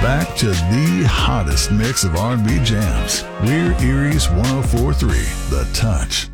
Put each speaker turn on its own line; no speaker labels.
back to the hottest mix of R&B jams. We're Erie's 104.3, The Touch.